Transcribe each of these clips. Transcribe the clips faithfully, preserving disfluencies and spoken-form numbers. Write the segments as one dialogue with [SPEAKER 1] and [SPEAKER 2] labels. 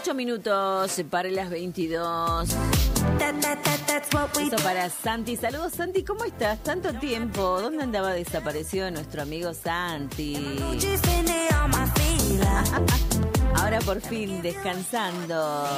[SPEAKER 1] ocho minutos para las veintidós. Esto para Santi. Saludos, Santi, ¿cómo estás? Tanto tiempo. ¿Dónde andaba desaparecido nuestro amigo Santi? Ahora por fin descansando.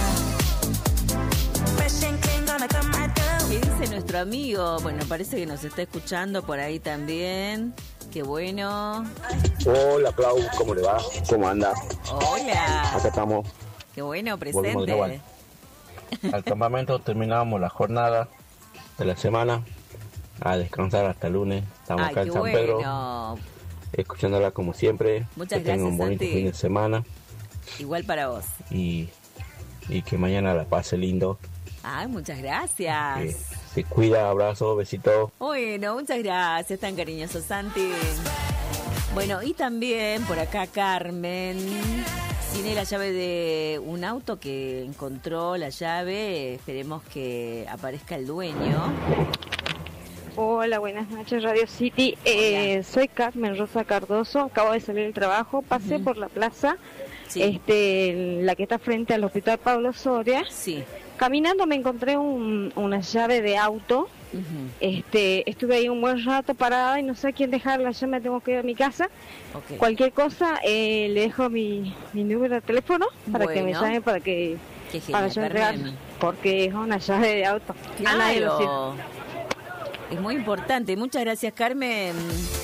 [SPEAKER 1] ¿Qué dice nuestro amigo? Bueno, parece que nos está escuchando por ahí también. Qué bueno.
[SPEAKER 2] Hola, Clau, ¿cómo le va? ¿Cómo anda?
[SPEAKER 1] Hola.
[SPEAKER 2] Acá estamos.
[SPEAKER 1] Qué bueno, presente.
[SPEAKER 2] Al campamento terminamos la jornada de la semana. A descansar hasta el lunes. Estamos
[SPEAKER 1] Ay,
[SPEAKER 2] acá en San
[SPEAKER 1] bueno.
[SPEAKER 2] Pedro. Escuchándola como siempre.
[SPEAKER 1] Muchas
[SPEAKER 2] que
[SPEAKER 1] gracias,
[SPEAKER 2] tengan un bonito
[SPEAKER 1] Santi.
[SPEAKER 2] fin de semana.
[SPEAKER 1] Igual para vos.
[SPEAKER 2] Y, y que mañana la pase lindo.
[SPEAKER 1] Ay, muchas gracias.
[SPEAKER 2] Que se cuida, abrazo, besito.
[SPEAKER 1] Bueno, muchas gracias, tan cariñoso Santi. Bueno, y también por acá Carmen tiene la llave de un auto que encontró la llave. Esperemos que aparezca el dueño.
[SPEAKER 3] Hola, buenas noches, Radio City. Eh, soy Carmen Rosa Cardoso, acabo de salir del trabajo, pasé uh-huh. por la plaza,
[SPEAKER 1] sí.
[SPEAKER 3] este, la que está frente al Hospital Pablo Soria.
[SPEAKER 1] Sí.
[SPEAKER 3] Caminando me encontré un, una llave de auto. Uh-huh. Este, estuve ahí un buen rato parada y no sé a quién dejarla, ya me tengo que ir a mi casa. Okay. Cualquier cosa, eh, le dejo mi, mi número de teléfono para bueno. que me llame, para que
[SPEAKER 1] Qué
[SPEAKER 3] para yo entregar, porque es una llave de auto.
[SPEAKER 1] Claro. A nadie lo sirve. Es muy importante. Muchas gracias, Carmen.